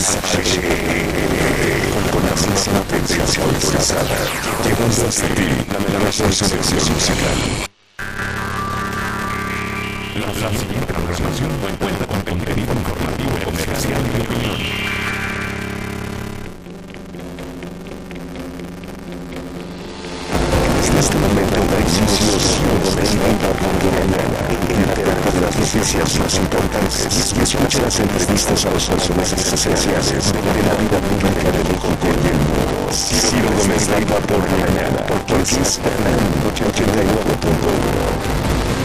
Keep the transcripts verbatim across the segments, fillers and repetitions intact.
mensaje con la misma atención autorizada, llegando hasta ti la mejor selección musical. La siguiente programación cuenta con contenido informativo, comercial y de opinión. En este momento da inicio de la mañana con las noticias más importantes y escucha las entrevistas a los personajes esenciales de la vida pública de México. Ciro Gómez Leiva por la mañana, por Kiss F M ochenta y nueve punto uno.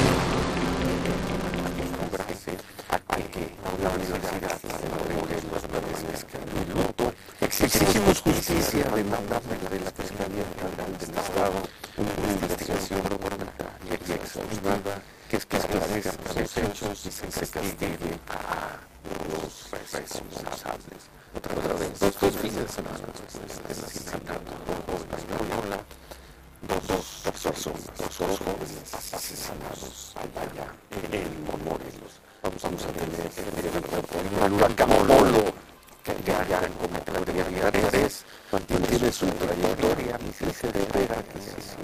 Exigimos justicia, demandamos de la Fiscalía General del Estado una investigación profunda y exhaustiva que esclarezca los hechos y se castigue a los responsables. Otra vez, dos, dos fines de semana después del asesinato de una española, dos, dos personas, dos jóvenes asesinados allá en Morelos. Vamos, vamos a tener el reporte del huracán Polo, que ya en categoría tres mantiene su trayectoria y se espera que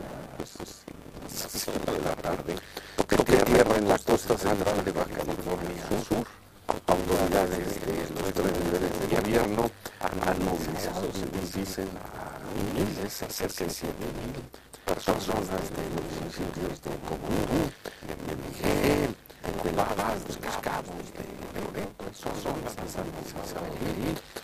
a las cinco de la tarde toque tierra en la costa central de Baja California Sur. Autoridades de los tres niveles de gobierno han movilizado, según dicen, a miles, cerca de siete mil personas de los municipios de Común, de Miguel, de Cuelabas, de Los Cabos, de Loreto, esas zonas que se han movilizado a ir